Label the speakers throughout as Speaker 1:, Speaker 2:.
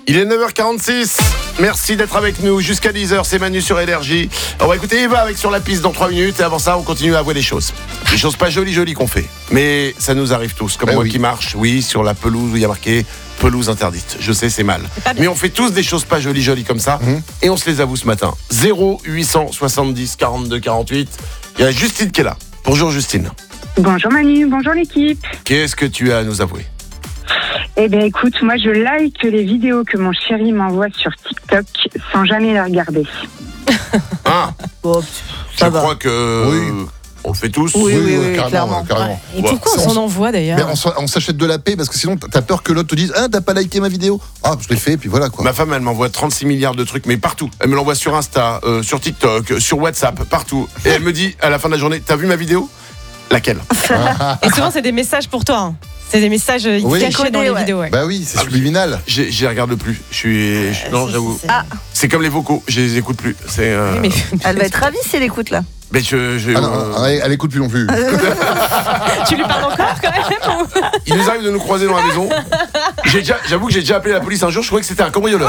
Speaker 1: Il est 9h46. Merci d'être avec nous jusqu'à 10h. C'est Manu sur Énergie. On va écouter Eva avec Sur la piste dans 3 minutes. Et avant ça, on continue à avouer des choses. Des choses pas jolies qu'on fait. Mais ça nous arrive tous. Comme moi qui marche, sur la pelouse où il y a marqué pelouse interdite. Je sais, c'est mal. Mais on fait tous des choses pas jolies comme ça. Et on se les avoue ce matin. 0870 42 48. Il y a Justine qui est là. Bonjour Justine.
Speaker 2: Bonjour Manu, bonjour l'équipe.
Speaker 1: Qu'est-ce que tu as à nous avouer?
Speaker 2: Eh bien écoute, moi je like les vidéos que mon chéri m'envoie sur TikTok sans jamais les regarder.
Speaker 1: Ah,
Speaker 3: Bon,
Speaker 1: je crois que on le fait tous.
Speaker 3: Oui,
Speaker 4: clairement.
Speaker 3: Et pourquoi on s'en envoie d'ailleurs?
Speaker 4: Mais on s'achète de la paix parce que sinon t'as peur que l'autre te dise t'as pas liké ma vidéo. Ah, je l'ai fait, puis voilà quoi.
Speaker 1: Ma femme, elle m'envoie 36 milliards de trucs, mais partout. Elle me l'envoie sur Insta, sur TikTok, sur WhatsApp, partout. Et elle me dit à la fin de la journée, t'as vu ma vidéo? Laquelle?
Speaker 3: Et souvent c'est des messages pour toi. Hein. C'est des messages cachés dans les vidéos. Ouais.
Speaker 4: Bah oui, c'est subliminal.
Speaker 1: J'y regarde plus. Non, j'avoue. C'est comme les vocaux, je les écoute plus.
Speaker 5: Elle va être ravie si elle écoute là.
Speaker 1: Mais
Speaker 4: elle écoute plus non plus.
Speaker 3: Tu lui parles encore quand même ou...
Speaker 1: Il nous arrive de nous croiser dans la maison. J'avoue que j'ai déjà appelé la police un jour. Je croyais que c'était un cambrioleur.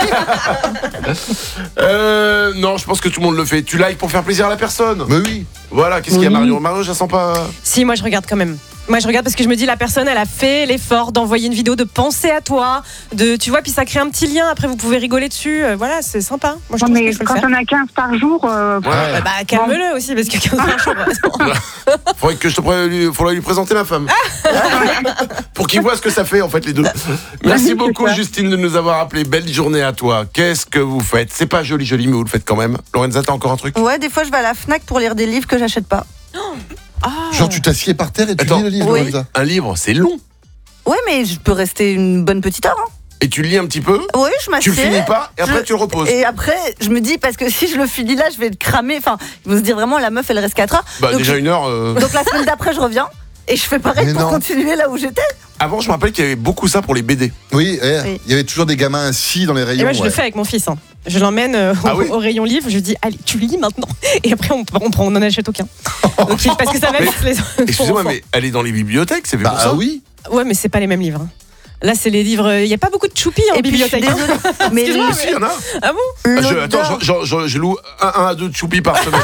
Speaker 1: Non, je pense que tout le monde le fait. Tu likes pour faire plaisir à la personne.
Speaker 4: Mais oui.
Speaker 1: Voilà, qu'est-ce qu'il y a, Mario? Mario, je la sens pas.
Speaker 3: Si, moi je regarde quand même. Moi je regarde parce que je me dis la personne elle a fait l'effort d'envoyer une vidéo, de penser à toi, tu vois, puis ça crée un petit lien, après vous pouvez rigoler dessus, voilà, c'est sympa. Moi je trouve
Speaker 2: mais
Speaker 3: que
Speaker 2: quand on a 15 par jour,
Speaker 3: calme-le aussi parce que 15 par jour.
Speaker 1: Faudrait lui présenter ma femme. Pour qu'il voit ce que ça fait en fait les deux. Merci beaucoup Justine de nous avoir appelé. Belle journée à toi. Qu'est-ce que vous faites? C'est pas joli mais vous le faites quand même. Lorenza, t'as encore un truc?
Speaker 5: Ouais, des fois je vais à la Fnac pour lire des livres que j'achète pas.
Speaker 4: Genre tu t'assieds par terre et tu lis le livre comme ça.
Speaker 1: Un livre, c'est long.
Speaker 5: Ouais, mais je peux rester une bonne petite heure.
Speaker 1: Et tu lis un petit peu?
Speaker 5: Oui, je m'assieds.
Speaker 1: Tu finis pas et après tu le reposes.
Speaker 5: Et après, je me dis, parce que si je le finis là, je vais le cramer. Enfin, ils vont se dire vraiment, la meuf, elle reste 4 heures.
Speaker 1: Donc, déjà 1 heure.
Speaker 5: Donc la semaine d'après, je reviens. Et je fais pareil pour continuer là où j'étais.
Speaker 1: Avant, je me rappelle qu'il y avait beaucoup ça pour les BD.
Speaker 4: Oui, il y avait toujours des gamins assis dans les rayons.
Speaker 3: Et moi, je le fais avec mon fils. Hein. Je l'emmène au rayon livre. Je lui dis, allez, tu lis maintenant. Et après, on n'en achète aucun. Donc, parce que ça va vite les
Speaker 1: Excusez-moi, mais elle est dans les bibliothèques, c'est fait pour ça?
Speaker 4: Ah oui.
Speaker 3: Ouais, mais c'est pas les mêmes livres. Là, c'est les livres. Il n'y a pas beaucoup de choupi en bibliothèque.
Speaker 5: Mais
Speaker 1: il y en a.
Speaker 3: Ah bon?
Speaker 1: Attends, je loue 1 à 2 choupi par semaine.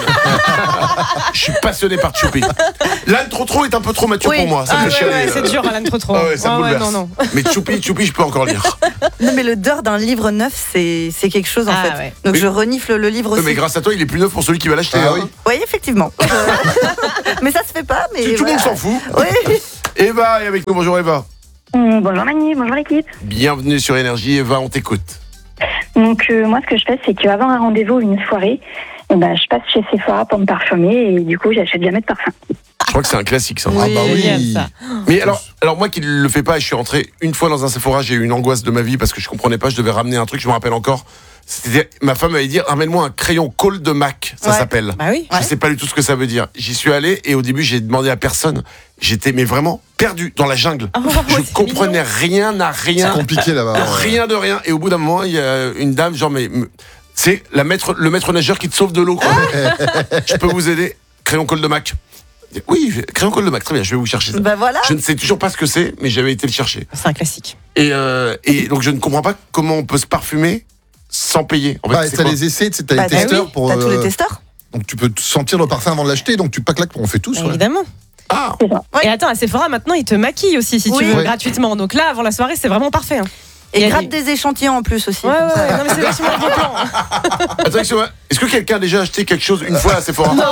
Speaker 1: Je suis passionné par choupi. L'âne trop est un peu trop mature pour moi. Ça me fait chialer.
Speaker 3: C'est dur, l'âne trop.
Speaker 1: Ça me bouleverse.
Speaker 3: Non.
Speaker 1: Mais choupi, je peux encore lire.
Speaker 5: Non, mais l'odeur d'un livre neuf, c'est quelque chose en fait.
Speaker 3: Ouais.
Speaker 5: Donc je renifle le livre aussi.
Speaker 1: Mais grâce à toi, il est plus neuf pour celui qui va l'acheter.
Speaker 5: Oui, effectivement. Mais ça se fait pas. Mais
Speaker 1: tout le monde s'en fout.
Speaker 5: Oui.
Speaker 1: Eva est avec nous. Bonjour Eva.
Speaker 2: Bonjour Manu, bonjour l'équipe.
Speaker 1: Bienvenue sur Énergie. Eva, on t'écoute.
Speaker 2: Donc moi ce que je fais c'est qu'avant un rendez-vous ou une soirée, je passe chez Sephora pour me parfumer et du coup j'achète jamais de parfum.
Speaker 1: Je crois que c'est un classique ça.
Speaker 3: Oui. Ça.
Speaker 1: Mais alors moi qui le fais pas, je suis rentré une fois dans un Sephora, j'ai eu une angoisse de ma vie parce que je comprenais pas, je devais ramener un truc, je me rappelle encore. Ma femme m'avait dit ramène-moi un crayon Cold de Mac, ça s'appelle.
Speaker 3: Bah oui.
Speaker 1: Je sais pas du tout ce que ça veut dire. J'y suis allé et au début j'ai demandé à personne. J'étais vraiment perdu dans la jungle. Je comprenais rien à rien.
Speaker 4: C'est compliqué là-bas.
Speaker 1: Rien de rien. Et au bout d'un moment, il y a une dame genre c'est le maître nageur qui te sauve de l'eau. Je peux vous aider? Crayon Cold de Mac. Oui, crayon Cold de Mac, très bien, je vais vous chercher ça.
Speaker 5: Bah voilà.
Speaker 1: Je ne sais toujours pas ce que c'est, mais j'avais été le chercher.
Speaker 3: C'est un classique.
Speaker 1: Et donc je ne comprends pas comment on peut se parfumer sans payer. En fait,
Speaker 4: t'as les essais, t'as les testeurs pour.
Speaker 5: T'as tous les testeurs.
Speaker 4: Donc tu peux sentir le parfum avant de l'acheter, donc tu pas claques, on fait tous.
Speaker 3: Évidemment.
Speaker 1: Ah.
Speaker 3: Et attends, à Sephora maintenant ils te maquillent aussi si tu veux gratuitement. Donc là avant la soirée c'est vraiment parfait. Hein.
Speaker 5: Et gratte des échantillons en plus aussi.
Speaker 3: Ouais. Non mais c'est vachement bon plan.
Speaker 1: Attends, est-ce que quelqu'un a déjà acheté quelque chose une fois à Sephora?
Speaker 3: Non.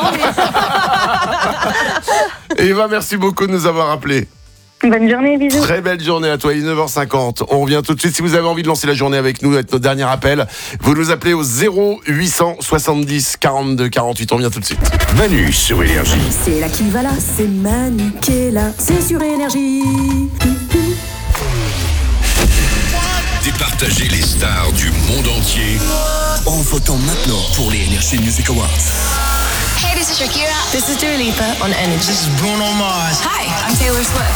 Speaker 1: Eva, merci beaucoup de nous avoir appelés.
Speaker 2: Bonne journée, bisous.
Speaker 1: Très belle journée à toi, il est 9h50. On revient tout de suite. Si vous avez envie de lancer la journée avec nous, être notre dernier appel, vous nous appelez au 0870 42 48. On revient tout de suite.
Speaker 6: Manu sur Énergie.
Speaker 7: C'est là qui va là, c'est Manu qui est là, c'est sur Énergie.
Speaker 6: Départager les stars du monde entier en votant maintenant pour les Energy Music Awards.
Speaker 8: Hey, this is Shakira.
Speaker 7: This is Dua Lipa on Energy.
Speaker 8: This is Bruno Mars.
Speaker 9: Hi, I'm Taylor Swift.